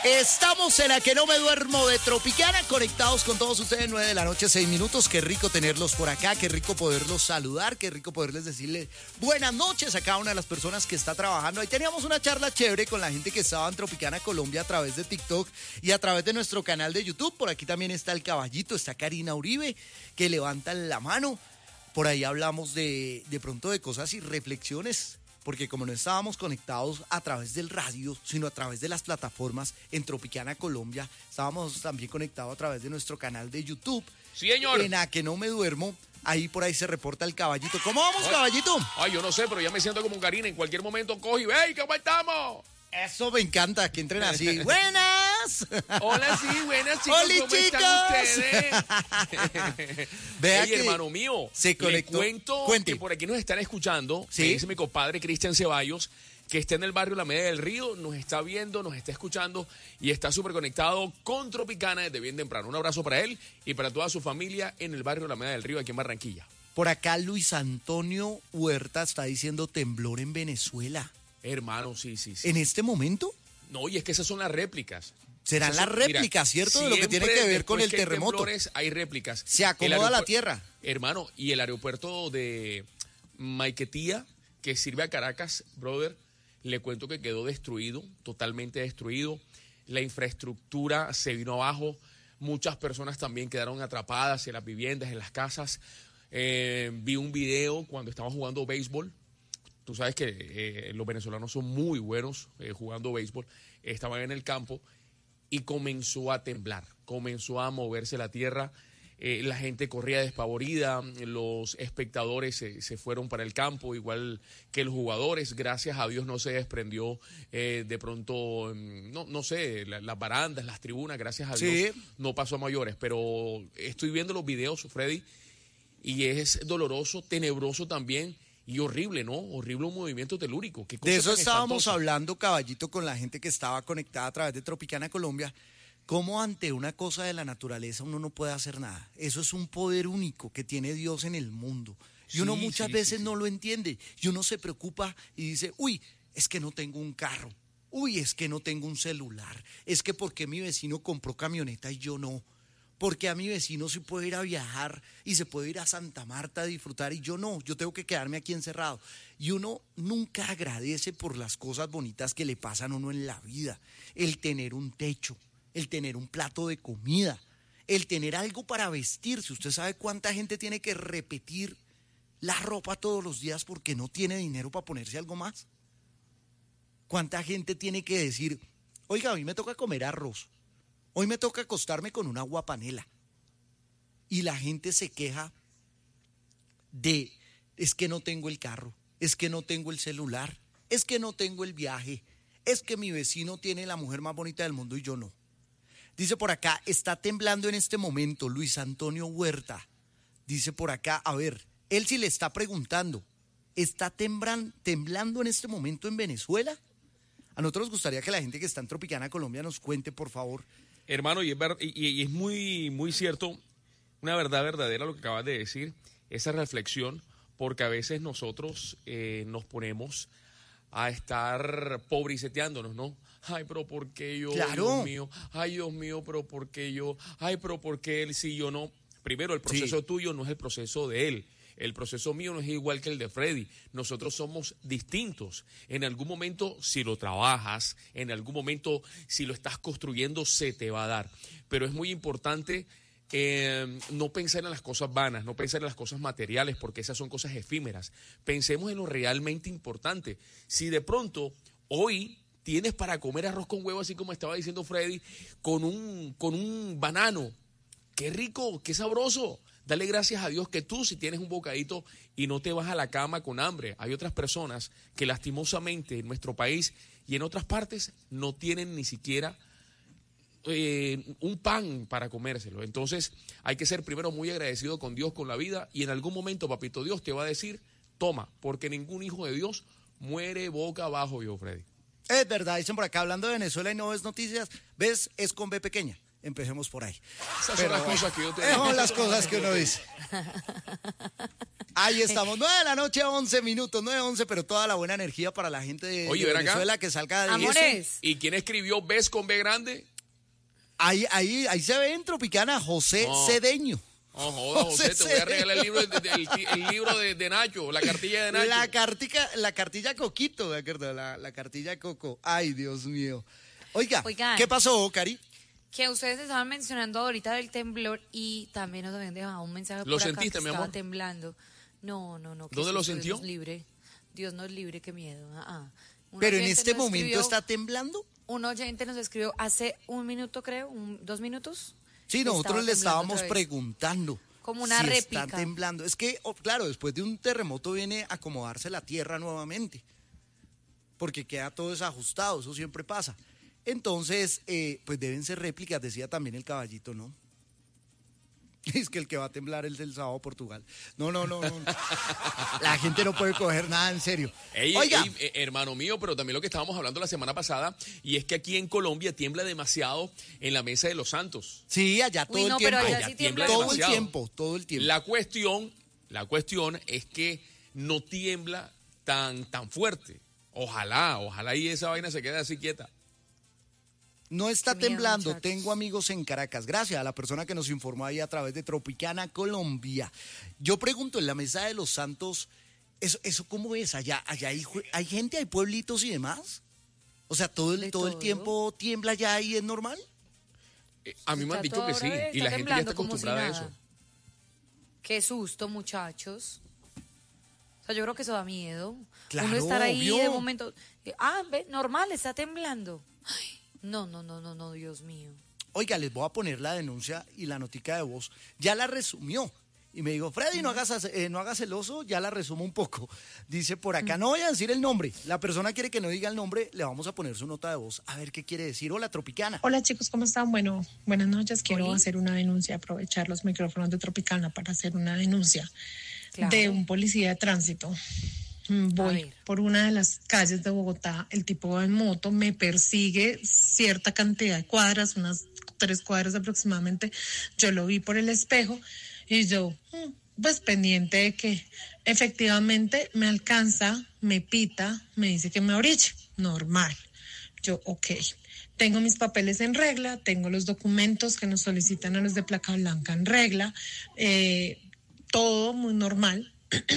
Estamos en La Que No Me Duermo de Tropicana, conectados con todos ustedes, 9 de la noche, 6 minutos. Qué rico tenerlos por acá, qué rico poderlos saludar, qué rico poderles decirle buenas noches a cada una de las personas que está trabajando. Ahí teníamos una charla chévere con la gente que estaba en Tropicana Colombia a través de TikTok y a través de nuestro canal de YouTube. Por aquí también está el caballito, está Karina Uribe, que levantan la mano. Por ahí hablamos de pronto de cosas y reflexiones, porque como no estábamos conectados a través del radio, sino a través de las plataformas en Tropicana Colombia, estábamos también conectados a través de nuestro canal de YouTube. Sí, señor. En A Que No Me Duermo, ahí por ahí se reporta el caballito. ¿Cómo vamos, caballito? Ay, yo no sé, pero ya me siento como un Karina. En cualquier momento coge y ¡hey, cómo estamos! Eso me encanta, que entren así. ¡Buenas! Hola, sí, buenas, chicos. ¡Holi, ¿Cómo chicos! están ustedes? Vea Ey, que hermano mío, se conectó. Cuente. Que por aquí nos están escuchando. ¿Sí? Me dice mi compadre Cristian Ceballos, que está en el barrio La Media del Río, nos está viendo, nos está escuchando y está súper conectado con Tropicana desde bien temprano. Un abrazo para él y para toda su familia en el barrio La Media del Río, aquí en Barranquilla. Por acá Luis Antonio Huerta está diciendo temblor en Venezuela. Hermano, sí. ¿En este momento? No, y es que esas son las réplicas. Serán las réplicas, mira, ¿cierto? De lo que tiene que ver con el que terremoto. Temblores, hay réplicas. Se acomoda la tierra. Hermano, y el aeropuerto de Maiquetía, que sirve a Caracas, brother, le cuento que quedó destruido, totalmente destruido. La infraestructura se vino abajo. Muchas personas también quedaron atrapadas en las viviendas, en las casas. Vi un video cuando estaban jugando béisbol. Tú sabes que los venezolanos son muy buenos jugando béisbol. Estaban en el campo y comenzó a temblar, comenzó a moverse la tierra. La gente corría despavorida, los espectadores se fueron para el campo, igual que los jugadores. Gracias a Dios no se desprendió de pronto, no sé, las barandas, las tribunas, gracias a Dios no pasó a mayores. Pero estoy viendo los videos, Freddy, y es doloroso, tenebroso también. Y horrible, ¿no? Horrible un movimiento telúrico. ¿Qué cosa de eso tan estábamos espantosa? hablando, caballito, con la gente que estaba conectada a través de Tropicana Colombia. Cómo ante una cosa de la naturaleza uno no puede hacer nada. Eso es un poder único que tiene Dios en el mundo. Y uno muchas veces no lo entiende. Y uno se preocupa y dice, uy, es que no tengo un carro. Uy, es que no tengo un celular. Es que ¿por qué mi vecino compró camioneta y yo no? Porque a mi vecino sí puede ir a viajar y se puede ir a Santa Marta a disfrutar y yo no, yo tengo que quedarme aquí encerrado. Y uno nunca agradece por las cosas bonitas que le pasan a uno en la vida. El tener un techo, el tener un plato de comida, el tener algo para vestirse. ¿Usted sabe cuánta gente tiene que repetir la ropa todos los días porque no tiene dinero para ponerse algo más? ¿Cuánta gente tiene que decir, oiga, a mí me toca comer arroz? Hoy me toca acostarme con una agua panela. Y la gente se queja de, es que no tengo el carro, es que no tengo el celular, es que no tengo el viaje, es que mi vecino tiene la mujer más bonita del mundo y yo no. Dice por acá, está temblando en este momento Luis Antonio Huerta. Dice por acá, a ver, él sí le está preguntando, ¿está temblando en este momento en Venezuela? A nosotros nos gustaría que la gente que está en Tropicana Colombia nos cuente, por favor. Hermano, y es muy, muy cierto, una verdad verdadera lo que acabas de decir, esa reflexión, porque a veces nosotros nos ponemos a estar pobriseteándonos, ¿no? Ay, pero ¿por qué yo? Claro. Dios mío. Ay, Dios mío, pero ¿por qué yo? Ay, pero ¿por qué él sí, yo no? Primero, el proceso tuyo no es el proceso de él. El proceso mío no es igual que el de Freddy. Nosotros somos distintos. En algún momento, si lo trabajas, en algún momento, si lo estás construyendo, se te va a dar. Pero es muy importante no pensar en las cosas vanas, no pensar en las cosas materiales, porque esas son cosas efímeras. Pensemos en lo realmente importante. Si de pronto hoy tienes para comer arroz con huevo, así como estaba diciendo Freddy, con un banano, qué rico, qué sabroso. Dale gracias a Dios que tú si tienes un bocadito y no te vas a la cama con hambre. Hay otras personas que lastimosamente en nuestro país y en otras partes no tienen ni siquiera un pan para comérselo. Entonces hay que ser primero muy agradecido con Dios, con la vida, y en algún momento, papito Dios te va a decir, toma, porque ningún hijo de Dios muere boca abajo, yo, Freddy. Es verdad, dicen por acá, hablando de Venezuela y no ves noticias, ves, es con B pequeña. Empecemos por ahí. Esas son las cosas que yo te digo. digo. Son las cosas que uno dice. Ahí estamos, 9 de la noche, 11 minutos, 9:11, pero toda la buena energía para la gente de Venezuela acá, que salga de Amores. eso. ¿Y quién escribió Ves con B grande? Ahí se ve en Tropicana José Cedeño. Oh, joda, José, te voy a regalar el libro de Nacho, la cartilla de Nacho. La cartilla Coquito, ¿de acuerdo? La cartilla Coco. Ay, Dios mío. Oigan, ¿qué pasó, Cari? Que ustedes estaban mencionando ahorita del temblor y también nos habían dejado un mensaje por acá sentiste, que mi amor? estaba temblando. No. ¿Dónde lo sintió? Dios nos libre, qué miedo. Pero en este momento está temblando. Un oyente nos escribió hace un minuto, creo, 2 minutos. Sí, nosotros le estábamos preguntando. Como una si réplica. Está temblando. Es que, claro, después de un terremoto viene a acomodarse la tierra nuevamente. Porque queda todo desajustado, eso siempre pasa. Entonces, pues deben ser réplicas, decía también el caballito, ¿no? Es que el que va a temblar es el sábado Portugal. No. La gente no puede coger nada en serio. Oiga, hermano mío, pero también lo que estábamos hablando la semana pasada, y es que aquí en Colombia tiembla demasiado en la Mesa de los Santos. Sí, allá todo el tiempo. Pero allá sí tiembla todo demasiado. el tiempo. La cuestión es que no tiembla tan fuerte. Ojalá y esa vaina se quede así quieta. No está Qué miedo, temblando, muchachos. tengo amigos en Caracas. Gracias a la persona que nos informó ahí a través de Tropicana Colombia. Yo pregunto, en la Mesa de los Santos, ¿eso cómo es? ¿Allá hay gente, hay pueblitos y demás? O sea, todo el tiempo tiembla allá y es normal. A mí me han dicho que sí, y la gente ya está acostumbrada a eso. Qué susto, muchachos. O sea, yo creo que eso da miedo. Claro, Uno estar ahí obvio. de momento. Ve, normal, está temblando. Ay, no, Dios mío. Oiga, les voy a poner la denuncia y la notica de voz. Ya la resumió. Y me dijo, Freddy, no hagas el oso, ya la resumo un poco. Dice por acá, no voy a decir el nombre. La persona quiere que no diga el nombre, le vamos a poner su nota de voz. A ver qué quiere decir. Hola, Tropicana. Hola chicos, ¿cómo están? Bueno, buenas noches. Quiero Oli. hacer una denuncia, aprovechar los micrófonos de Tropicana para hacer una denuncia de un policía de tránsito. Voy por una de las calles de Bogotá, el tipo va en moto, me persigue cierta cantidad de cuadras, unas 3 cuadras aproximadamente. Yo lo vi por el espejo y yo, pues pendiente de que efectivamente me alcanza, me pita, me dice que me orille. Normal. Yo, ok. Tengo mis papeles en regla, tengo los documentos que nos solicitan a los de placa blanca en regla, todo muy normal.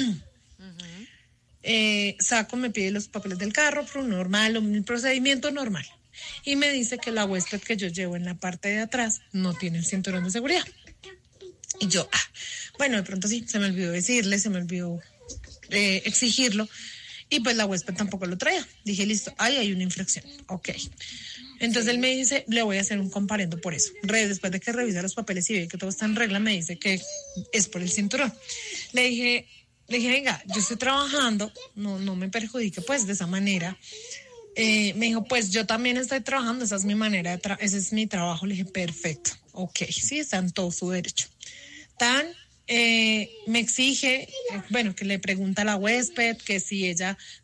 Saco, me pide los papeles del carro, normal, el procedimiento normal. Y me dice que la huésped que yo llevo en la parte de atrás no tiene el cinturón de seguridad. Y yo, bueno, de pronto sí, se me olvidó decirle, se me olvidó exigirlo. Y pues la huésped tampoco lo traía. Dije, listo, hay una infracción. Ok. Entonces él me dice, le voy a hacer un comparendo por eso. Después de que revisa los papeles y ve que todo está en regla, me dice que es por el cinturón. Le dije, venga, yo estoy trabajando, no me perjudique pues de esa manera. Me dijo, pues yo también estoy trabajando, esa es mi manera, ese es mi trabajo. Le dije, perfecto, ok, sí, está en todo su derecho. Me exige, que le pregunta a la huésped que si es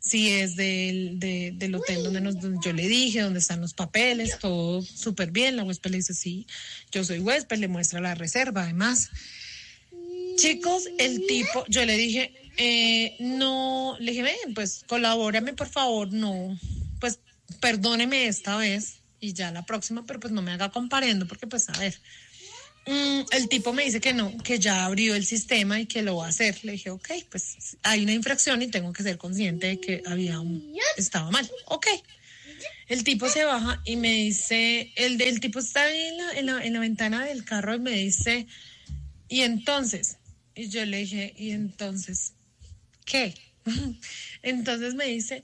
del hotel donde yo le dije, dónde están los papeles, todo súper bien. La huésped le dice, sí, yo soy huésped, le muestra la reserva, además. Chicos, el tipo, yo le dije, le dije, ven, pues colabórame por favor, no, pues perdóneme esta vez y ya la próxima, pero pues no me haga comparendo porque pues a ver, el tipo me dice que no, que ya abrió el sistema y que lo va a hacer. Le dije, ok, pues hay una infracción y tengo que ser consciente de que estaba mal, ok. El tipo se baja y me dice, el tipo está ahí en la ventana del carro y me dice, y entonces, y yo le dije, ¿y entonces qué? Entonces me dice,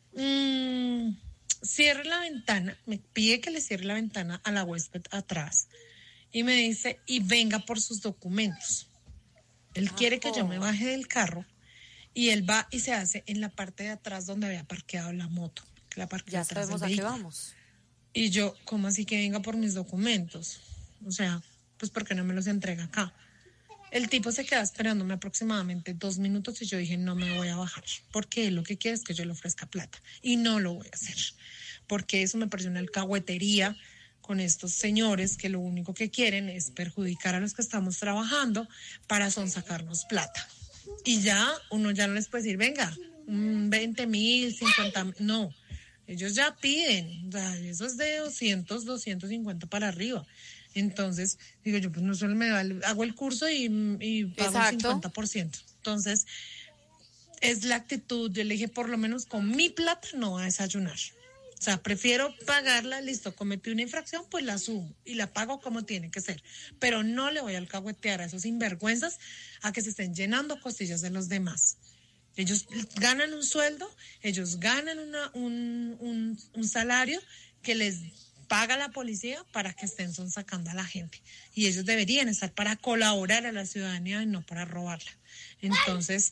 cierre la ventana, me pide que le cierre la ventana a la huésped atrás y me dice, y venga por sus documentos. Él quiere que yo me baje del carro y él va y se hace en la parte de atrás donde había parqueado la moto. Ya sabemos a qué vamos. Y yo, ¿cómo así que venga por mis documentos? O sea, pues ¿por qué no me los entrega acá? El tipo se queda esperándome aproximadamente 2 minutos y yo dije, no me voy a bajar, porque él lo que quiere es que yo le ofrezca plata y no lo voy a hacer, porque eso me pareció una alcahuetería con estos señores que lo único que quieren es perjudicar a los que estamos trabajando para sonsacarnos plata. Y ya uno ya no les puede decir, venga, 20.000, 50.000, no. Ellos ya piden, o sea, eso es de 200, 250 para arriba. Entonces, digo yo, pues no solo hago el curso y pago el 50%. Entonces, es la actitud. Yo le dije, por lo menos con mi plata no voy a desayunar. O sea, prefiero pagarla, listo, cometí una infracción, pues la asumo y la pago como tiene que ser. Pero no le voy a alcahuetear a esos sinvergüenzas a que se estén llenando costillas de los demás. Ellos ganan un sueldo, ellos ganan un salario que les paga la policía para que estén sacando a la gente. Y ellos deberían estar para colaborar a la ciudadanía y no para robarla. Entonces,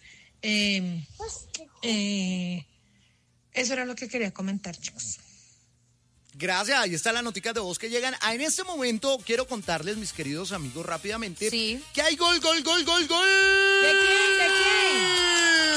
eso era lo que quería comentar, chicos. Gracias, ahí está la notica de voz que llegan. En este momento quiero contarles, mis queridos amigos, rápidamente, que hay gol. ¿De quién? ¿De quién?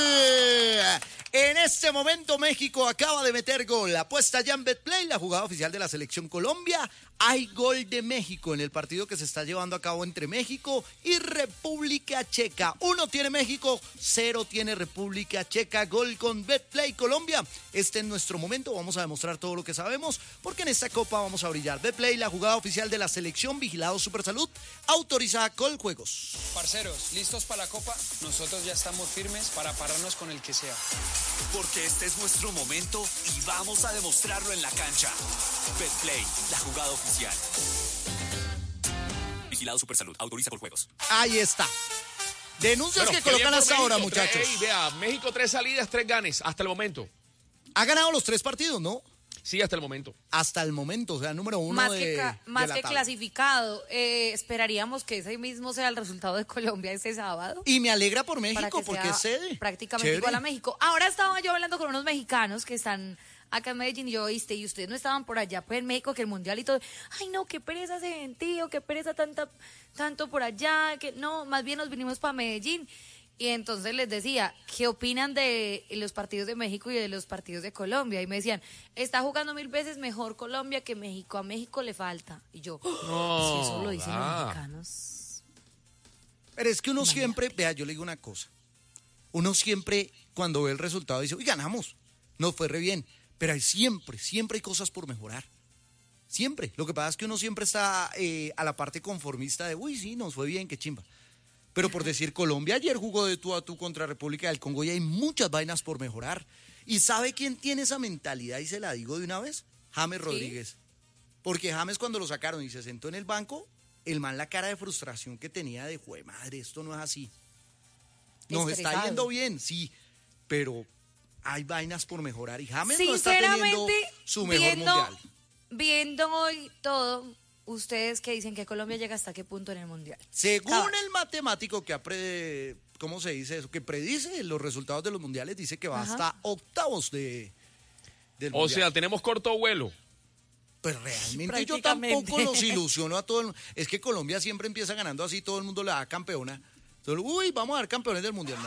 En este momento México acaba de meter gol. Apuesta ya en Betplay, la jugada oficial de la selección Colombia. Hay gol de México en el partido que se está llevando a cabo entre México y República Checa. 1 tiene México, 0 tiene República Checa. Gol con Betplay Colombia. Este es nuestro momento. Vamos a demostrar todo lo que sabemos porque en esta copa vamos a brillar. Betplay, la jugada oficial de la selección, vigilado Supersalud, autorizada Coljuegos. Parceros, ¿listos para la copa? Nosotros ya estamos firmes para pararnos con el que sea. Porque este es nuestro momento y vamos a demostrarlo en la cancha. Betplay, la jugada oficial. Vigilado Supersalud, autoriza Coljuegos. Ahí está. Denuncias que colocan hasta ahora, muchachos. Vea, México 3 salidas, 3 ganes, hasta el momento. Ha ganado los 3 partidos, ¿no? Sí, hasta el momento. Hasta el momento, o sea, número 1 más de más de que tabla. Clasificado. Esperaríamos que ese mismo sea el resultado de Colombia este sábado. Y me alegra por México, para que porque sea es sede. prácticamente Chévere. igual a México. Ahora estaba yo hablando con unos mexicanos que están acá en Medellín y yo, ¿viste? Y ustedes no estaban por allá, pues en México, que el mundial y todo. Ay, no, qué pereza ese gentío, qué pereza tanto por allá, que no, más bien nos vinimos para Medellín. Y entonces les decía, ¿qué opinan de los partidos de México y de los partidos de Colombia? Y me decían, está jugando 1000 veces mejor Colombia que México, a México le falta. Y yo, si eso lo dicen los mexicanos. Pero es que uno siempre, vea, yo le digo una cosa. Uno siempre, cuando ve el resultado, dice, uy, ganamos, nos fue re bien. Pero siempre hay cosas por mejorar. Siempre. Lo que pasa es que uno siempre está a la parte conformista de, uy, sí, nos fue bien, qué chimba. Pero por decir, Colombia ayer jugó de tú a tú contra República del Congo y hay muchas vainas por mejorar. ¿Y sabe quién tiene esa mentalidad? Y se la digo de una vez, James Rodríguez. Porque James, cuando lo sacaron y se sentó en el banco, el man, la cara de frustración que tenía de, jue madre, esto no es así. Nos está yendo bien, sí, pero hay vainas por mejorar y James no está teniendo su mejor mundial. Viendo hoy todo, ustedes que dicen que Colombia llega hasta qué punto en el mundial. Según el matemático que ¿cómo se dice eso? Que predice los resultados de los mundiales, dice que va hasta octavos del mundial. O sea, tenemos corto vuelo. Pues realmente yo tampoco los ilusiono a todo el mundo. Es que Colombia siempre empieza ganando así, todo el mundo le da campeona. Entonces, uy, vamos a dar campeones del mundial.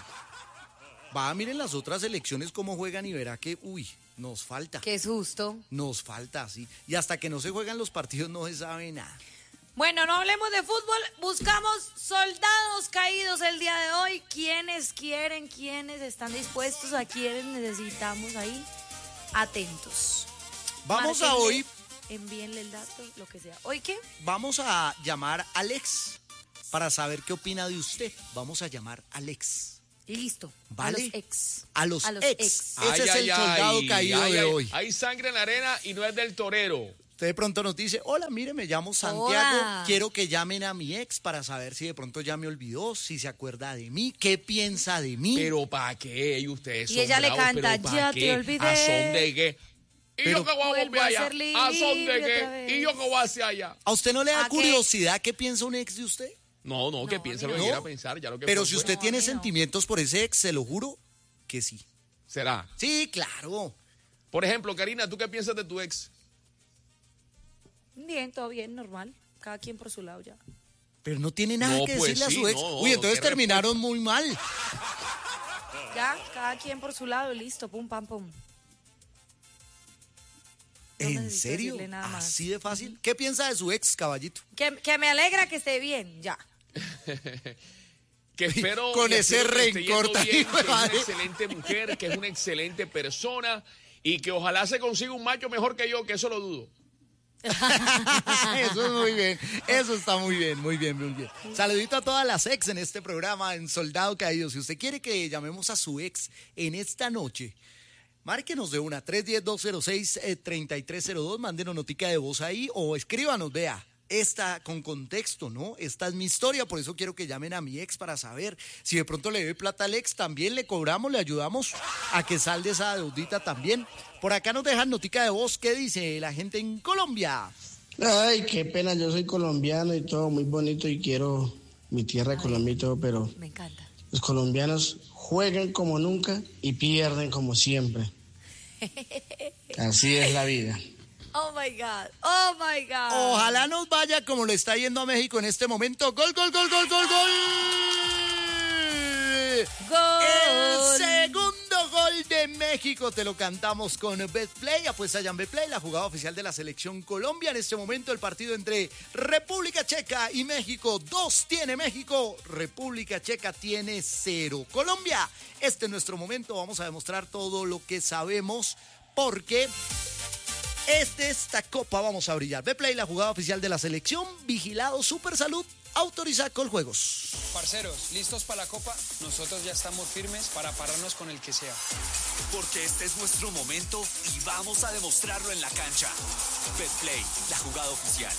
No. Miren las otras selecciones cómo juegan y verá que, uy, nos falta. Qué susto. Nos falta, sí. Y hasta que no se juegan los partidos no se sabe nada. Bueno, no hablemos de fútbol, buscamos soldados caídos el día de hoy. ¿Quiénes quieren? ¿Quiénes están dispuestos? ¿A quiénes necesitamos ahí? Atentos. Vamos Márquenle, a hoy. Envíenle el dato, lo que sea. ¿Hoy qué? Vamos a llamar a Alex para saber qué opina de usted. Vamos a llamar a Alex. Listo. ¿Vale? A los ex. A los ex. Ese es Ay, el soldado caído de hoy. Hay sangre en la arena y no es del torero. Usted de pronto nos dice, hola, mire, me llamo Santiago, Hola. quiero que llamen a mi ex para saber si de pronto ya me olvidó, si se acuerda de mí, qué piensa de mí. Pero ¿para qué? Y ustedes Y son ella le bravos, canta, pero ¿pa' ya qué? te olvidé. ¿A son de qué? ¿Y Pero yo qué voy a vuelvo volver a allá? ser libre ¿A son de otra qué? vez. ¿Y yo qué voy a hacer allá? ¿A usted no le da ¿A qué? curiosidad qué piensa un ex de usted? No, que No, piense a lo mí que no. quiera pensar. Ya lo que Pero fue, si fue. usted No, tiene a mí no. sentimientos por ese ex, se lo juro que sí. ¿Será? Sí, claro. Por ejemplo, Karina, ¿tú qué piensas de tu ex? Bien, todo bien, normal. Cada quien por su lado ya. Pero no tiene nada No, que pues decirle a sí, su ex. no, Uy, entonces qué terminaron muy mal. Ya, cada quien por su lado y listo, pum, pam, pum. ¿En necesito serio? decirle nada más. ¿Así de fácil? ¿Qué piensa de su ex, caballito? Que me alegra que esté bien, ya. Que espero Con que ese espero que esté yendo rencor, bien, hijo que de es una madre. excelente mujer, que es una excelente persona y que ojalá se consiga un macho mejor que yo, que eso lo dudo. Eso es muy bien, eso está muy bien, muy bien, muy bien. Saludito a todas las ex en este programa, en Soldado Caído. Si usted quiere que llamemos a su ex en esta noche, márquenos de una 310-206-3302, mándenos notica de voz ahí o escríbanos, vea. Esta con contexto, ¿no? Esta es mi historia, por eso quiero que llamen a mi ex para saber si de pronto le debe plata al ex, también le cobramos, le ayudamos a que salde esa deudita también. Por acá nos dejan notica de voz, ¿qué dice la gente en Colombia? Ay, qué pena, yo soy colombiano y todo muy bonito y quiero mi tierra de Colombia y todo, pero Me encanta. los colombianos juegan como nunca y pierden como siempre. Así es la vida. Oh my God, oh my God. Ojalá nos vaya como le está yendo a México en este momento. ¡Gol, gol, gol, gol, gol, gol! Gol. El segundo gol de México te lo cantamos con Betplay. Apuesta ya en Betplay, la jugada oficial de la selección Colombia. En este momento el partido entre República Checa y México. 2 tiene México, República Checa tiene 0. Colombia, este es nuestro momento. Vamos a demostrar todo lo que sabemos porque esta copa vamos a brillar. Betplay, la jugada oficial de la selección. Vigilado Super Salud. Autoriza Coljuegos. Parceros, ¿listos para la copa? Nosotros ya estamos firmes para pararnos con el que sea. Porque este es nuestro momento y vamos a demostrarlo en la cancha. Betplay, la jugada oficial.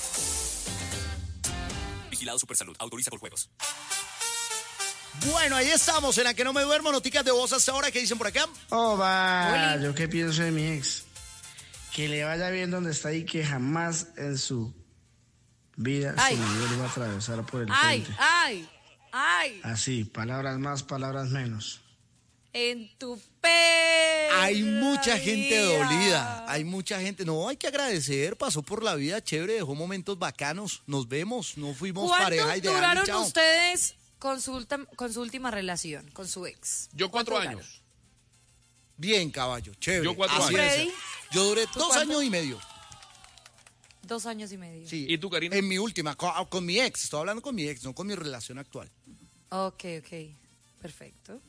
Vigilado Supersalud, autoriza Coljuegos. Bueno, ahí estamos, en la que no me duermo. Noticas de voz hasta ahora. ¿Qué dicen por acá? Oh, va, Oli. yo qué pienso de mi ex. Que le vaya bien donde está y que jamás en su vida Ay. se le va a atravesar por el Ay, frente. ay, ay. Así, palabras más, palabras menos. En tu perra Hay mucha gente vida. dolida. Hay mucha gente. No, hay que agradecer. Pasó por la vida chévere, dejó momentos bacanos. Nos vemos, no fuimos pareja ¿Cuánto ideal. duraron y chao. ustedes con su última relación, con su ex? Yo 4 ¿Cuánto años. Bien, caballo, chévere. Yo 4 Así años. es. Freddy? Yo duré ¿Tú 2 cuánto? años y medio. 2 años y medio. Sí. ¿Y tú, Karina? En mi última, con mi ex. Estoy hablando con mi ex, no con mi relación actual. Ok, perfecto.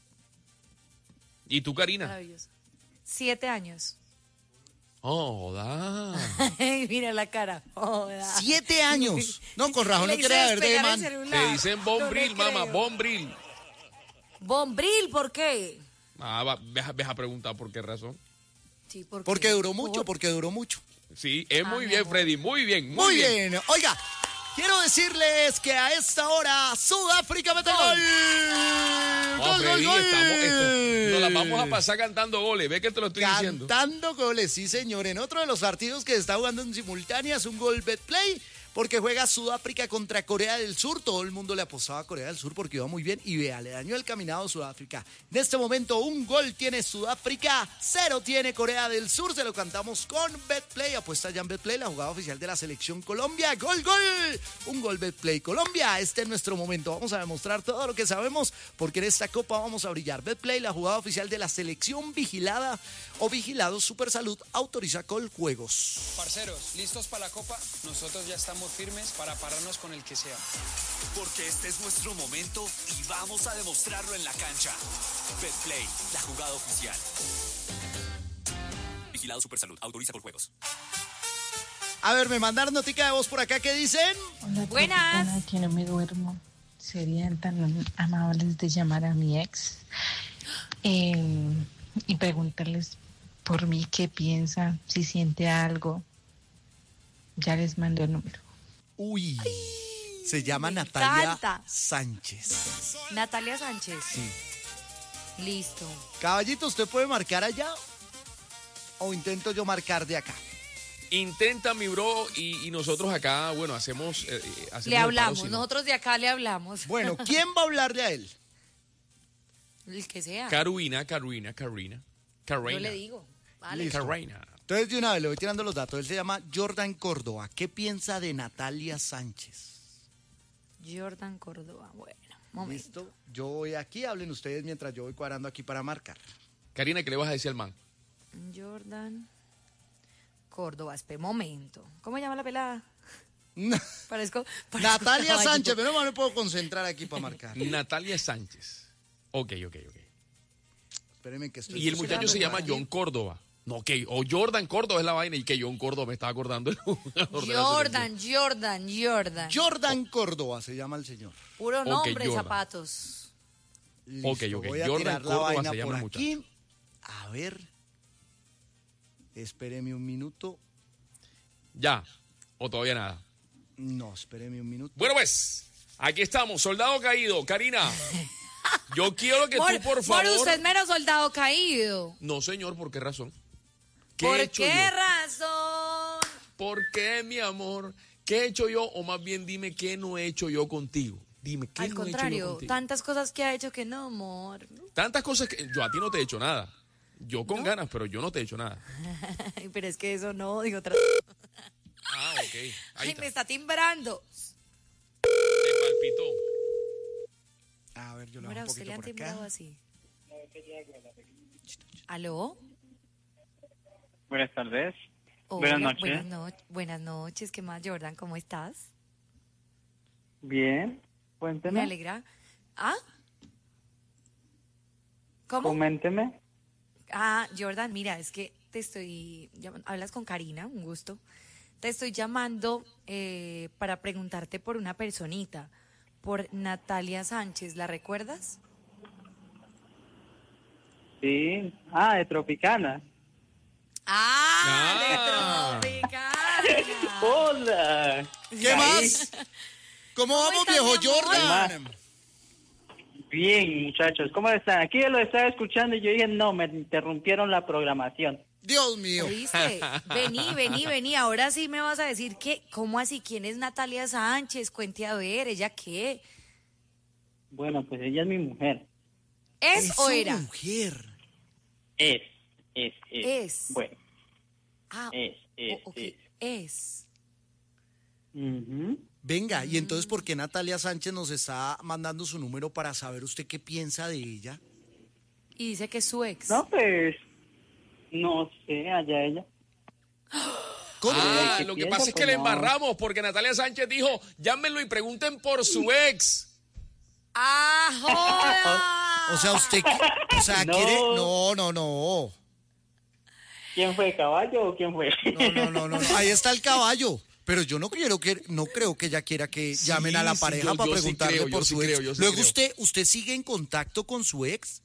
¿Y tú, Karina? Maravilloso. 7 años. Oh, da. Mira la cara. Joda. 7 años. No, con razón no Le quiere hice ver de despegar el man. celular. Te dicen No Bombril, le mamá, creo. Bombril. Bombril, ¿por qué? Ves a preguntar por qué razón. Sí, ¿por qué? Porque duró mucho, porque duró mucho. Sí, es muy mi bien, amor. Freddy, muy bien. Muy bien. Oiga, quiero decirles que a esta hora Sudáfrica mete gol. No, Gol, Freddy, gol, gol. nos las vamos a pasar cantando goles. Ve que te lo estoy diciendo. Cantando goles, sí señor. En otro de los partidos que se está jugando en simultánea es un gol Betplay, porque juega Sudáfrica contra Corea del Sur. Todo el mundo le apostaba a Corea del Sur porque iba muy bien. Y vea, le dañó el caminado a Sudáfrica. En este momento un gol tiene Sudáfrica, 0 tiene Corea del Sur. Se lo cantamos con Betplay. Apuesta ya en Betplay, la jugada oficial de la selección Colombia. Gol, gol. Un gol Betplay Colombia. Este es nuestro momento. Vamos a demostrar todo lo que sabemos porque en esta copa vamos a brillar. Betplay, la jugada oficial de la selección vigilada o vigilado Super Salud. Autoriza Coljuegos. Parceros, ¿listos para la copa? Nosotros ya estamos firmes para pararnos con el que sea. Porque este es nuestro momento y vamos a demostrarlo en la cancha. Betplay, la jugada oficial. Vigilado Supersalud, autoriza Coljuegos. A ver, me mandaron notica de voz por acá. ¿Qué dicen? Hola, Buenas. Tropicana, que no me duermo. Serían tan amables de llamar a mi ex y preguntarles por mí qué piensa, si siente algo. Ya les mando el número. Uy, se llama me Natalia encanta. Sánchez. Natalia Sánchez. Sí. Listo. Caballito, ¿usted puede marcar allá? ¿O intento yo marcar de acá? Intenta, mi bro, y nosotros acá, bueno, hacemos Le el palo, hablamos. si no. Nosotros de acá le hablamos. Bueno, ¿quién va a hablarle a él? El que sea. Carolina. Yo le digo. Vale. Listo. Carolina. Entonces, de una vez le voy tirando los datos. Él se llama Jordan Córdoba. ¿Qué piensa de Natalia Sánchez? Jordan Córdoba. Bueno, momento. ¿Listo? Yo voy aquí, hablen ustedes mientras yo voy cuadrando aquí para marcar. Karina, ¿qué le vas a decir al man? Jordan Córdoba, espera un momento. ¿Cómo se llama la pelada? Parezco Natalia caballo. Sánchez, pero no me puedo concentrar aquí para marcar. Natalia Sánchez. Ok. Espérenme que estoy... Y el muchacho se llama John Córdoba. No, o Jordan Córdoba es la vaina y que John Córdoba me estaba acordando el jugador de la selección. Jordan. Córdoba se llama el señor. Puro nombre, Jordan. zapatos. Listo, Ok. voy a Jordan tirar la Córdoba vaina se llama por el aquí. A ver. Espéreme un minuto. Ya, o todavía nada. No, espéreme un minuto. Bueno, pues, aquí estamos, soldado caído. Karina, yo quiero que tú, por favor... usted es mero soldado caído. No, señor, ¿por qué razón? ¿Por he hecho qué yo? razón? ¿Por qué, mi amor? ¿Qué he hecho yo? O más bien dime qué no he hecho yo contigo. Dime, ¿qué Al no he hecho yo contrario, contigo? tantas cosas que ha hecho que no, amor. Tantas cosas que yo a ti no te he hecho nada. Yo con ganas, pero yo no te he hecho nada. Pero es que eso no, digo otra. Ah, ok. Ahí Ay, está. me está timbrando. Te palpitó. A ver, yo lo Mira, hago un usted le poquito han por timbrado acá. así. ¿Aló? Buenas tardes. Hola, Buenas noches. Buenas noches. ¿Qué más, Jordan? ¿Cómo estás? Bien. Me Cuénteme. alegra. ¿Ah? ¿Cómo? Coménteme. Ah, Jordan, mira, es que te estoy llamando, hablas con Karina, un gusto. Te estoy llamando para preguntarte por una personita, por Natalia Sánchez, ¿la recuerdas? Sí. Ah, de Tropicana. ¡Ah! ¡De Tropicana! Hola. ¿Qué más? ¿Cómo vamos, estás, viejo mi amor? Jordan? Bien, muchachos. ¿Cómo están? Aquí lo estaba escuchando y yo dije, no, me interrumpieron la programación. Dios mío. ¿Oíste? Vení. Ahora sí me vas a decir que, ¿cómo así? ¿Quién es Natalia Sánchez? Cuente a ver, ¿ella qué? Bueno, pues ella es mi mujer. ¿Es o su era? mujer. Es. Es. Bueno, Ah, ok. es. Es. Ujú. Venga, y entonces, ¿por qué Natalia Sánchez nos está mandando su número para saber usted qué piensa de ella? Y dice que es su ex. No, pues, no sé, allá ella. ¿Cómo? Ah, ¿qué lo que piensa? pasa es que Pues le no. embarramos porque Natalia Sánchez dijo, llámenlo y pregunten por su ex. ¡Ah, joda! O sea, usted, No. quiere... No. ¿Quién fue, caballo o quién fue? No. Ahí está el caballo. Pero yo no creo que ella quiera que Sí, llamen a la sí, pareja yo para sí preguntarle creo, yo por sí su ex. creo, yo sí Luego creo. usted sigue en contacto con su ex.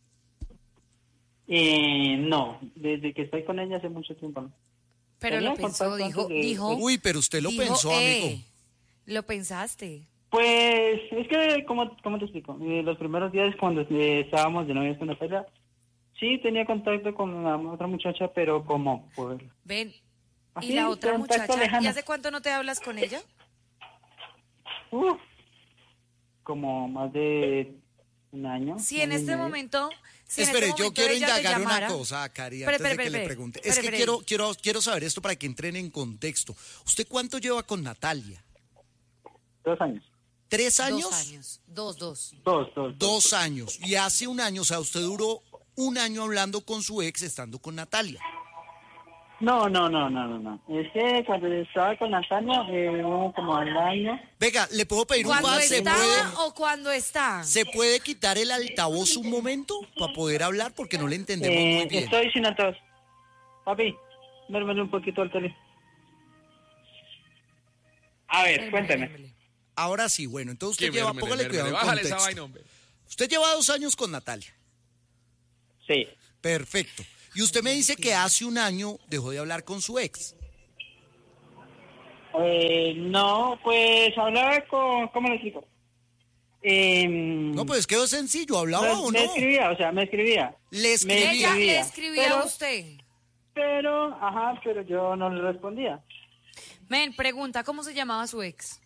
No, desde que estoy con ella hace mucho tiempo. ¿No? Pero Tenía lo pensó, contacto dijo, antes de- dijo. Uy, pero usted lo dijo, pensó, amigo. Lo pensaste. Pues es que, ¿cómo te explico? Los primeros días cuando estábamos de novios con Natalia, sí tenía contacto con la otra muchacha, pero como por... Ven. Así, ¿Y la otra contacto muchacha? lejano. ¿Y hace cuánto no te hablas con ella? Como más de un año. Si en año y este medio. momento. Si en Espere, este yo momento quiero ella te indagar una llamara- cosa, Cari, Espere, antes de que espere, le espere. pregunte. Es que Espere. quiero saber esto para que entren en contexto. ¿Usted cuánto lleva con Natalia? 2 años. ¿3 años? 2 años. Dos. 2 años. Y hace un año, o sea, usted duró un año hablando con su ex estando con Natalia. No. Es que cuando estaba con Natalia, como al año. Venga, ¿le puedo pedir un ¿Cuándo favor? estaba o cuando está? ¿Se puede quitar el altavoz un momento para poder hablar? Porque no le entendemos muy bien. Estoy sin altavoz. Papi, duérmele un poquito al tele. A ver, cuénteme. Ahora sí, bueno, entonces usted ¿Qué lleva, mérmele, póngale mérmele? cuidado al Bájale esa contexto. vaina, hombre. Usted lleva 2 años con Natalia. Sí. Perfecto. Y usted me dice que hace un año dejó de hablar con su ex. No, pues hablaba con... ¿Cómo le explico? No, pues quedó sencillo, ¿hablaba o no? Me escribía. Le escribía. Ella le escribía, escribía pero- a usted. Pero yo no le respondía. Men, pregunta, ¿cómo se llamaba su ex?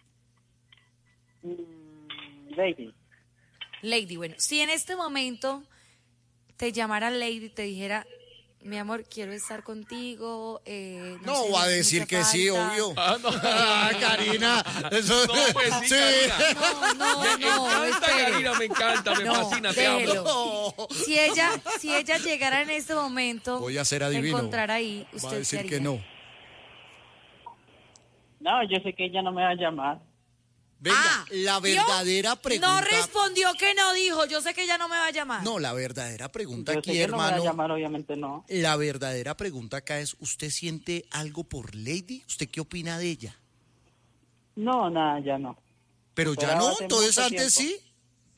Lady. Lady, bueno, si en este momento te llamara Lady y te dijera, mi amor, quiero estar contigo. No, sé, va a me hace decir mucha que sí, falta. obvio. No. Karina. Eso... No, pues sí, Sí. Karina. No, Me encanta, espere. Karina, me encanta, me No, fascina, te déjelo. amo. No. Si ella llegara en este momento, Voy a ser adivino. encontrar ahí, Va a ¿usted decir qué que haría? no. No, yo sé que ella no me va a llamar. Venga, la ¿vio? verdadera pregunta. No respondió que no, dijo, yo sé que ella no me va a llamar. No, la verdadera pregunta Yo aquí, sé que no me va a hermano. llamar, obviamente no. La verdadera pregunta acá es, ¿usted siente algo por Lady? ¿Usted qué opina de ella? No, nada, ya no. Pero ya Pero no, hace entonces mucho antes tiempo. sí.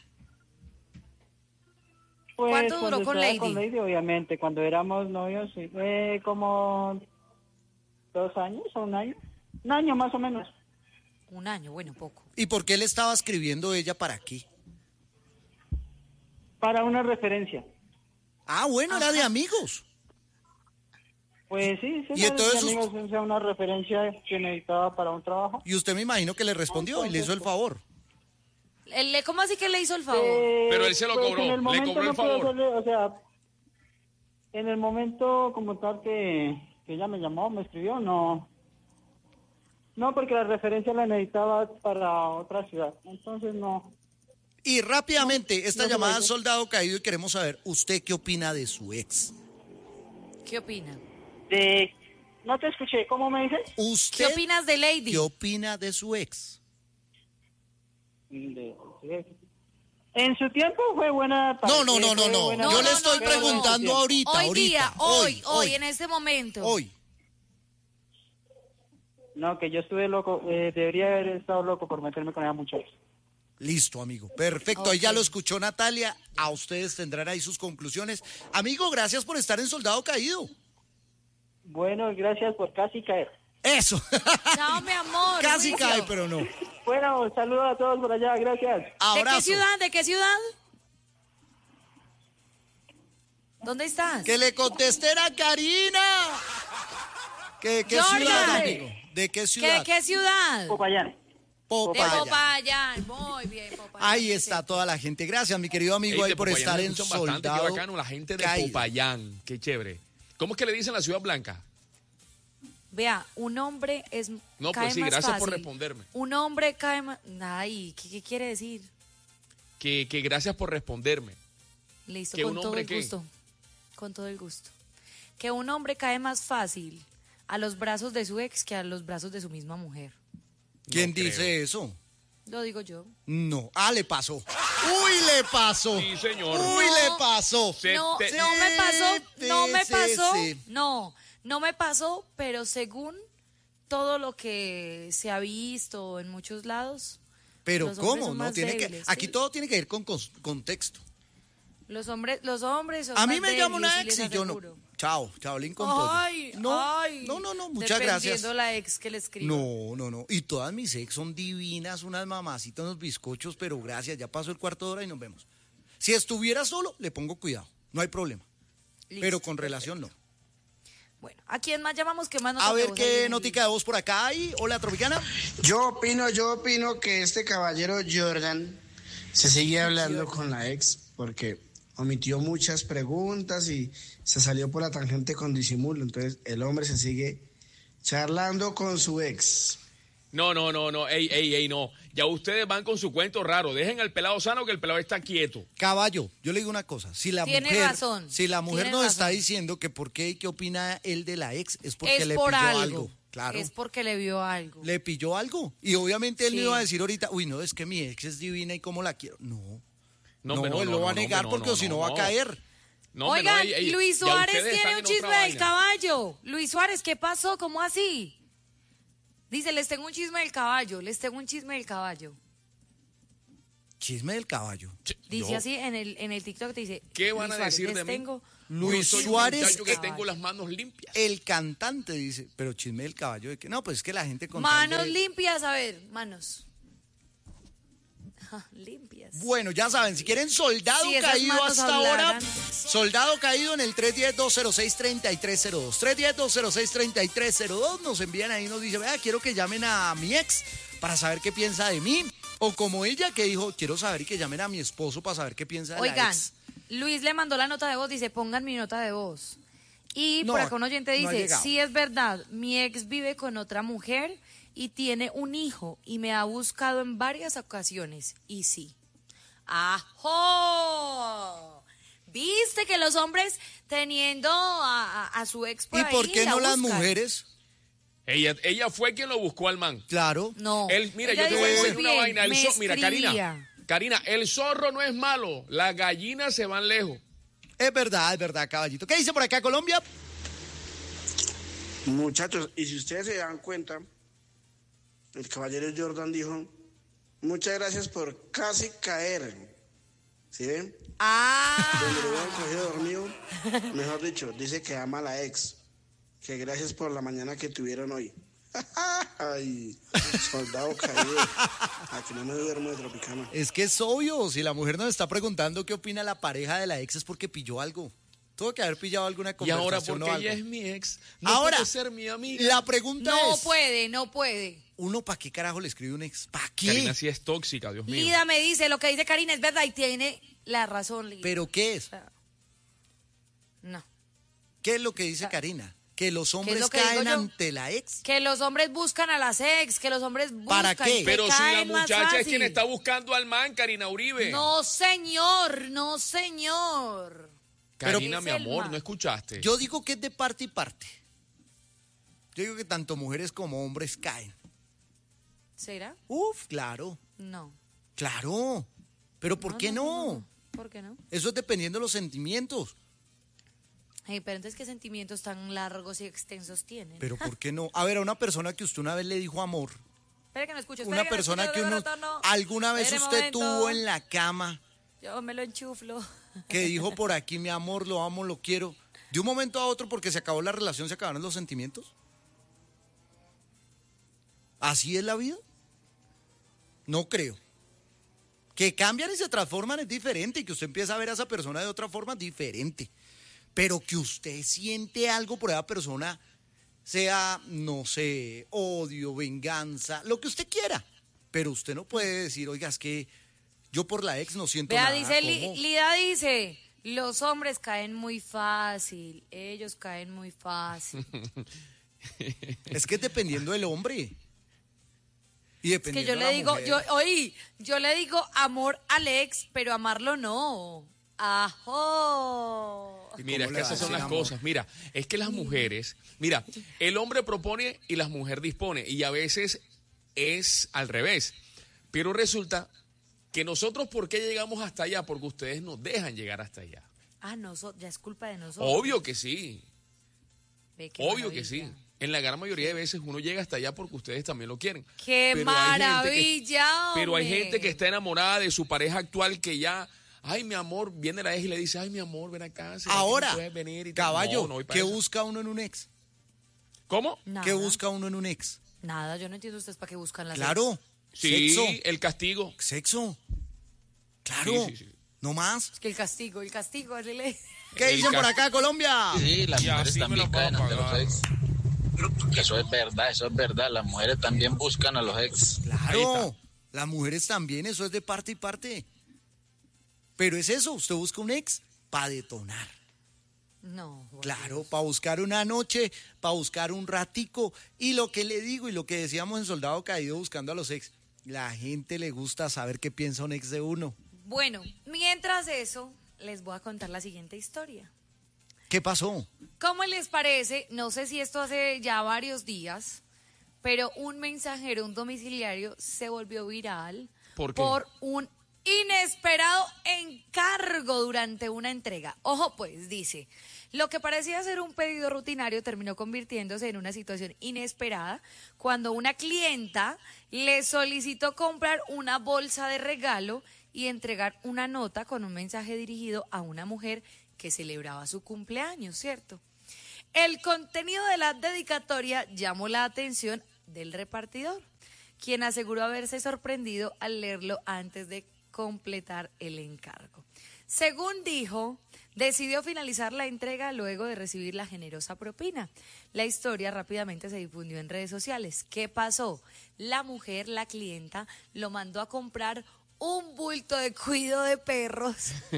Pues, ¿Cuánto duró cuando con estaba Lady? Con Lady, obviamente. Cuando éramos novios, sí. Como 2 años o 1 año. 1 año más o menos. 1 año, bueno, poco. ¿Y por qué le estaba escribiendo ella para aquí? Para una referencia. Ah, bueno, era de amigos. Pues sí, sí. Y entonces mis amigos, o sea, una referencia que necesitaba para un trabajo. Y usted me imagino que le respondió y le hizo el favor. ¿Cómo así que le hizo el favor? Pero él se lo cobró, en el le momento cobró el no pude favor. hacerle, o sea, en el momento como tal que ella me llamó, me escribió, no, porque la referencia la necesitaba para otra ciudad, entonces no. Y rápidamente, esta no llamada puede ser. Soldado Caído y queremos saber, ¿usted qué opina de su ex? ¿Qué opina? No te escuché, ¿cómo me dices? ¿Usted ¿Qué opinas de Lady? qué opina de su ex? En su tiempo fue buena. No. No, Yo le estoy no, preguntando no. ahorita, Hoy ahorita. día, hoy, en este momento. Hoy. No, que yo estuve loco, debería haber estado loco por meterme con esa muchacha. Listo, amigo. Perfecto. Ahí ya lo escuchó Natalia. A ustedes tendrán ahí sus conclusiones. Amigo, gracias por estar en Soldado Caído. Bueno, gracias por casi caer. Eso. Chao, mi amor. Casi juicio. cae, pero no. Bueno, saludos a todos por allá, gracias. Abrazo. ¿De qué ciudad? ¿De qué ciudad? ¿Dónde estás? Que le conteste a Karina. ¿Qué Jordan. ciudad, amigo? ¿De qué ciudad? ¿Qué ciudad? Popayán. De Popayán. Popayán. Muy bien, Popayán. Ahí está toda la gente. Gracias, mi querido amigo, Ey, ahí de por Popayán estar me en escuchan bastante, Soldado qué bacano, la gente de Caído. Popayán, qué chévere. ¿Cómo es que le dicen la Ciudad Blanca? Vea, un hombre es No, cae pues sí, más gracias por fácil. responderme. Un hombre cae más... Ay, ¿qué quiere decir? Que gracias por responderme. Listo, ¿Que con un todo hombre el qué? gusto. Con todo el gusto. Que un hombre cae más fácil a los brazos de su ex que a los brazos de su misma mujer. ¿Quién No creo. dice eso? Lo digo yo. No. Ah, le pasó. Uy, le pasó. Sí, señor. Uy, No. le pasó. No, te- no me pasó, no me sí, pasó, sí. no me pasó, pero según todo lo que se ha visto en muchos lados, Pero los hombres ¿cómo? son No más tiene que débiles, aquí sí. todo tiene que ir con contexto. los hombres son A mí más me llama una débiles, ex sí y les yo no. aseguro. Chao, Lincoln Pollo. Ay, No, ay. no, muchas gracias. Dependiendo la ex que le escriba. No. Y todas mis ex son divinas, unas mamacitas, unos bizcochos, pero gracias, ya pasó el cuarto de hora y nos vemos. Si estuviera solo, le pongo cuidado, no hay problema. Listo, Pero con perfecto. relación no. Bueno, ¿a quién más llamamos? ¿Qué más nos A ver tenemos ahí en qué el- notica de voz por acá hay. Hola, Tropicana. Yo opino que este caballero Jordan se sigue hablando con la ex porque omitió muchas preguntas y se salió por la tangente con disimulo. Entonces el hombre se sigue charlando con su ex. No. Ey, no. Ya ustedes van con su cuento raro. Dejen al pelado sano que el pelado está quieto. Caballo, yo le digo una cosa, si la Tiene mujer, razón, si la mujer tiene nos está razón. diciendo que por qué y qué opina él de la ex, es porque Es le por pilló algo. algo. Claro. Es porque le vio algo. Le pilló algo. Y obviamente él no Sí. iba a decir ahorita, uy, no, es que mi ex es divina y cómo la quiero. No, hombre, él lo va a negar porque si no va a caer. No, hombre, Oigan, ey, ey, Luis ya Suárez ustedes están tiene un en otra chisme del vaina. caballo. Luis Suárez, ¿qué pasó? ¿Cómo así? Dice, les tengo un chisme del caballo. Chisme del caballo. Dice Yo, así en el TikTok, te dice. ¿Qué van Luis a Suárez, decir de les mí? tengo Luis Yo soy Suárez, un muchacho que caballo. tengo las manos limpias. El cantante dice, pero chisme del caballo de que no, pues es que la gente con tal manos de- limpias, a ver, manos. Limpias. Bueno, ya saben, si quieren soldado Si esas caído manos hasta ahora, hablaran. soldado caído en el 310-206-3302. 310-206-3302, nos envían ahí, nos dice, vea, quiero que llamen a mi ex para saber qué piensa de mí. O como ella que dijo, quiero saber y que llamen a mi esposo para saber qué piensa de la Oigan, ex. Luis le mandó la nota de voz, dice, pongan mi nota de voz. Y No, por acá un oyente no ha dice, llegado. sí es verdad, mi ex vive con otra mujer y tiene un hijo y me ha buscado en varias ocasiones. Y sí. ¡Ajo! ¿Viste que los hombres teniendo a su ex por ¿Y ahí por qué la no las buscan? mujeres? Ella fue quien lo buscó al man. Claro. No. Mira, Ella yo te voy a dice decir muy una bien, vaina. me Mira, escribía. Karina, el zorro no es malo. Las gallinas se van lejos. Es verdad, caballito. ¿Qué dice por acá Colombia? Muchachos, y si ustedes se dan cuenta, el caballero Jordan dijo, muchas gracias por casi caer. ¿Sí ven? Donde lo hubieran cogido dormido, mejor dicho, dice que ama a la ex. Que gracias por la mañana que tuvieron hoy. Ay, soldado caído. Aquí no me duermo de Tropicana. Es que es obvio, si la mujer nos está preguntando qué opina la pareja de la ex es porque pilló algo. Tuvo que haber pillado alguna Y conversación ahora, o porque algo. ella es mi ex, no Ahora, puede ser mi amiga. La pregunta No es, no puede. ¿uno para qué carajo le escribe un ex? ¿Para qué? Karina sí es tóxica, Dios mío. Lida me dice, lo que dice Karina es verdad y tiene la razón, Lida. ¿Pero qué es? No. ¿Qué es lo que dice Karina? Que los hombres lo que digo caen yo? ante la ex. Que los hombres buscan a las ex, que los hombres buscan. ¿Para qué? que Pero si la caen más muchacha es fácil. quien está buscando al man, Karina Uribe. No, señor, no, señor. Karina, Pero- mi amor, ¿no escuchaste? Yo digo que es de parte y parte. Yo digo que tanto mujeres como hombres caen. ¿Será? Uf, claro, No. claro. Pero ¿por qué no? ¿Por qué no? Eso es dependiendo de los sentimientos. Pero entonces, ¿qué sentimientos tan largos y extensos tienen? Pero ¿por qué no? A ver, a una persona que usted una vez le dijo amor, Espera que no escucho. una persona que uno alguna vez usted tuvo en la cama, Yo me lo enchuflo. que dijo por aquí mi amor, lo amo, lo quiero, de un momento a otro porque se acabó la relación, se acabaron los sentimientos. ¿Así es la vida? No creo. Que cambian y se transforman es diferente y que usted empieza a ver a esa persona de otra forma es diferente. Pero que usted siente algo por esa persona, sea, no sé, odio, venganza, lo que usted quiera. Pero usted no puede decir, oiga, es que yo por la ex no siento Vea, nada. dice, ¿cómo? Lida dice, los hombres caen muy fácil, ellos caen muy fácil. Es que es dependiendo del hombre. Y Es que dependiendo yo de le la digo, mujer. yo le digo amor al ex, pero amarlo no. ¡Ajo! ¿Y Mira, es cómo que le va a esas son decir las amor? cosas. Mira, es que las mujeres, mira, el hombre propone y la mujer dispone. Y a veces es al revés. Pero resulta que nosotros, ¿por qué llegamos hasta allá? Porque ustedes nos dejan llegar hasta allá. Ah, no, ya es culpa de nosotros. Obvio que sí. Ve qué Obvio que maravilla. sí. En la gran mayoría de veces uno llega hasta allá porque ustedes también lo quieren. ¡Qué Pero hay gente que- maravilla! Pero hay hombre! gente que está enamorada de su pareja actual que ya, ay, mi amor, viene la ex y le dice, ay, mi amor, ven acá. ¿será que Ahora, no puedes venir? Y tal? caballo, No, no voy para ¿qué esa. busca uno en un ex? ¿Cómo? Nada, ¿Qué busca uno en un ex? Nada, yo no entiendo ustedes para qué buscan las Claro, Sí, sexo, el castigo. sexo. Claro, Sí, sí, sí. no más. Es que el castigo, Lele. ¿Qué El dicen por cas- acá, Colombia? Sí, las Ya, mujeres sí me también lo puedo caen ante los pagar. ex. Eso es verdad. Las mujeres también buscan a los ex. Ahí Claro, está. las mujeres también, eso es de parte y parte. Pero es eso, usted busca un ex para detonar. No. por Claro, Dios. para buscar una noche, para buscar un ratico. Y lo que le digo y lo que decíamos en Soldado Caído buscando a los ex, la gente le gusta saber qué piensa un ex de uno. Bueno, mientras eso, les voy a contar la siguiente historia. ¿Qué pasó? ¿Cómo les parece? No sé si esto hace ya varios días, pero un mensajero, un domiciliario, se volvió viral ¿Por qué? por un inesperado encargo durante una entrega. Ojo, pues, dice, lo que parecía ser un pedido rutinario terminó convirtiéndose en una situación inesperada cuando una clienta le solicitó comprar una bolsa de regalo y entregar una nota con un mensaje dirigido a una mujer que celebraba su cumpleaños, ¿cierto? El contenido de la dedicatoria llamó la atención del repartidor, quien aseguró haberse sorprendido al leerlo antes de completar el encargo. Según dijo, decidió finalizar la entrega luego de recibir la generosa propina. La historia rápidamente se difundió en redes sociales. ¿Qué pasó? La mujer, la clienta, lo mandó a comprar un bulto de cuido de perros.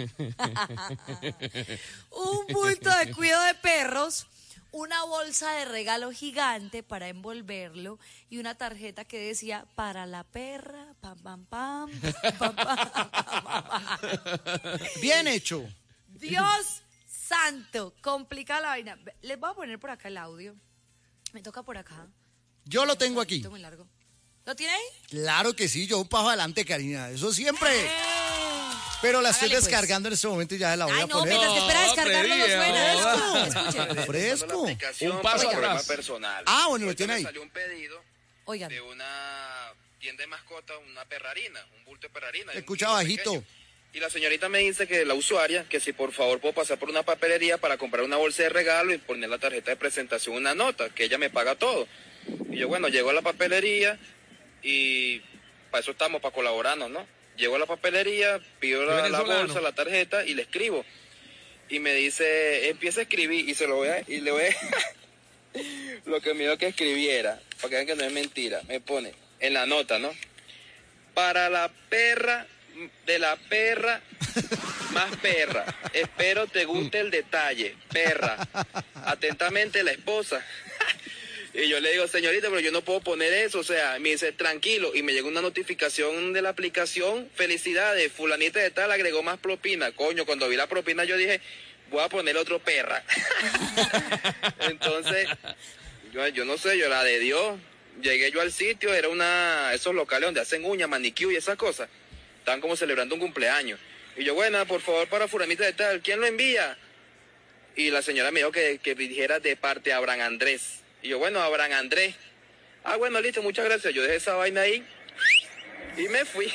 Un bulto de cuido de perros, una bolsa de regalo gigante para envolverlo y una tarjeta que decía para la perra, pam, pam, pam, pam, pam, pam. Bien hecho. Dios santo, complica la vaina. Les voy a poner por acá el audio. Me toca por acá. Yo lo tengo aquí. Muy largo. ¿Lo tiene ahí? Claro que sí, yo un paso adelante, Karina. Eso siempre. Pero la estoy Hágale, pues. descargando en este momento y ya la voy a Ay, no, poner. mientras que espera descargarlo no suena. Escuche. Fresco. Un paso atrás. Personal. Ah, bueno, lo tiene ahí. Me salió un pedido Oigan. de una tienda de mascotas, una perrarina, un bulto de perrarina. Escucha un bajito. pequeño. Y la señorita me dice que la usuaria, que si por favor puedo pasar por una papelería para comprar una bolsa de regalo y poner la tarjeta de presentación, una nota, que ella me paga todo. Y yo, bueno, llego a la papelería y para eso estamos, para colaborarnos, ¿no? Llego a la papelería, pido la bolsa, la tarjeta y le escribo. Y me dice, empieza a escribir y le voy a lo que me dijo que escribiera, para que vean que no es mentira. Me pone en la nota, ¿no? Para la perra, de la perra, más perra. Espero te guste el detalle, perra. Atentamente la esposa. Y yo le digo, señorita, pero yo no puedo poner eso, o sea, me dice, tranquilo, y me llegó una notificación de la aplicación, felicidades, fulanita de tal agregó más propina. Coño, cuando vi la propina yo dije, voy a poner otro perra. Entonces, yo no sé, yo la de Dios, llegué yo al sitio, era esos locales donde hacen uñas, manicure y esas cosas, estaban como celebrando un cumpleaños. Y yo, bueno, por favor, para fulanita de tal, ¿quién lo envía? Y la señora me dijo que dijera de parte de Abraham Andrés. Y yo, bueno, Abraham Andrés. Ah, bueno, listo, muchas gracias. Yo dejé esa vaina ahí y me fui.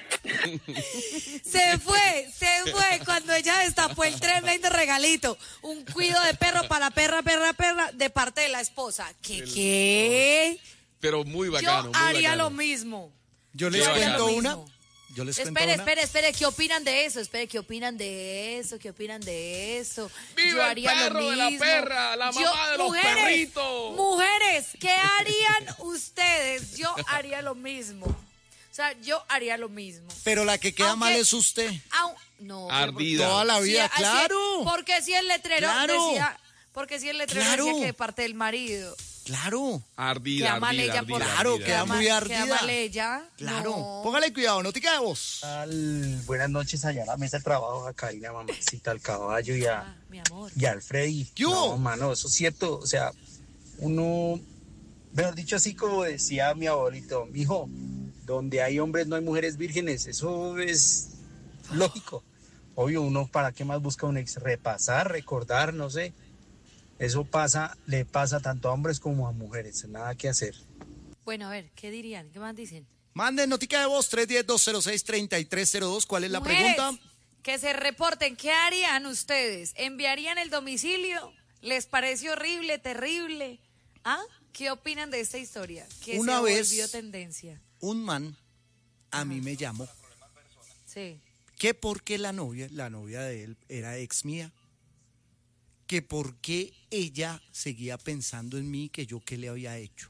Se fue cuando ella destapó el tremendo regalito. Un cuido de perro para perra de parte de la esposa. ¿Qué? Pero muy bacano. Yo haría lo mismo. Yo les cuento una. Espere, ¿qué opinan de eso? ¿Qué opinan de eso? ¡Viva Yo haría el perro lo de la mismo. perra, la mamá de los perritos! Mujeres, ¿qué harían ustedes? Yo haría lo mismo. O sea, yo haría lo mismo. Pero la que queda mal es usted. No. Ardida. Toda la vida, Sí, claro. Porque si el letrero decía que de parte del marido. Claro. Ardida, Queda mal ella por Claro, queda muy ardida. Queda mal ella. Claro. No. Póngale cuidado, no te queda voz. Buenas noches allá a la mesa de trabajo, a Karina, mamacita, al caballo y a, mi amor. y a Alfredi. ¿Qué hubo? No, mano, eso es cierto. O sea, uno, mejor dicho, así como decía mi abuelito, mijo, donde hay hombres no hay mujeres vírgenes. Eso es lógico. Obvio, uno, ¿para qué más busca un ex? Repasar, recordar, no sé. Eso le pasa tanto a hombres como a mujeres, nada que hacer. Bueno, a ver, ¿qué dirían? ¿Qué más dicen? Manden notica de voz 310-206-3302. ¿Cuál es la Mujeres, pregunta? que se reporten. ¿Qué harían ustedes? ¿Enviarían el domicilio? ¿Les parece horrible, terrible? ¿Ah? ¿Qué opinan de esta historia? Que Una se vez- volvió tendencia. Un man a mí me llamó Sí. que porque la novia de él era ex mía, que por qué ella seguía pensando en mí, que yo qué le había hecho.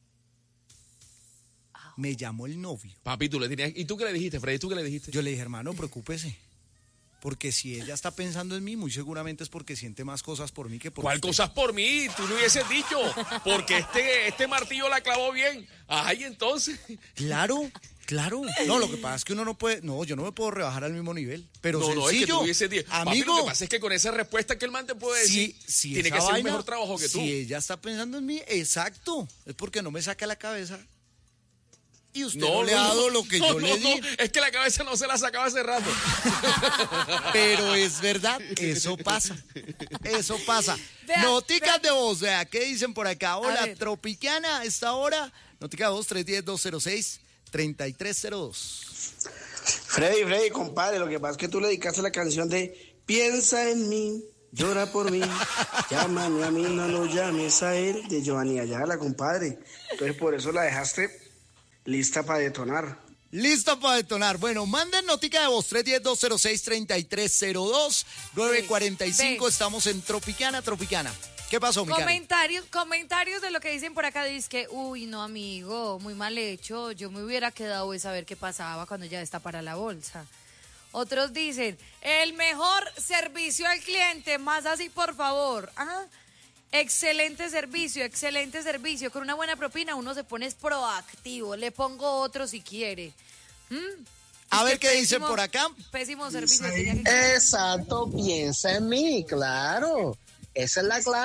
Me llamó el novio. Papi, tú le tenías... ¿Y tú qué le dijiste, Freddy? ¿Tú qué le dijiste? Yo le dije, hermano, preocúpese. Porque si ella está pensando en mí, muy seguramente es porque siente más cosas por mí que por ¿Cuál usted. cosas por mí? Tú no hubieses dicho. Porque este martillo la clavó bien. Ay, entonces. Claro. No, lo que pasa es que uno no puede... No, yo no me puedo rebajar al mismo nivel. Pero No, es que sencillo, tú hubieses dicho. Papi, amigo, lo que pasa es que con esa respuesta que el man te puede decir, si tiene esa que hacer un vaina, mejor trabajo que tú. Si ella está pensando en mí, exacto. Es porque no me saca la cabeza. Y usted no, le ha dado lo que yo le di. No, es que la cabeza no se la sacaba hace rato. Pero es verdad, eso pasa. Vea, Noticas de voz, vea, ¿qué dicen por acá? Hola, ver. Tropicana, a esta hora. Notica de voz 310-206-3302. Freddy, compadre, lo que pasa es que tú le dedicaste la canción de Piensa en mí, llora por mí, llámame a mí, no lo llames a él, de Giovanni Ayala, compadre. Entonces por eso la dejaste lista para detonar. Lista para detonar. Bueno, manden notica de voz 310-206-3302. 9:45, Ve. estamos en Tropicana. ¿Qué pasó, mi Karen? Comentarios de lo que dicen por acá. Dice que, uy, no, amigo, muy mal hecho. Yo me hubiera quedado de saber qué pasaba cuando ya está para la bolsa. Otros dicen, el mejor servicio al cliente, más así, por favor. Ah, excelente servicio. Con una buena propina uno se pone proactivo. Le pongo otro si quiere. A ver qué dicen por acá. Pésimo servicio. Exacto, piensa en mí, claro. Esa es la clave.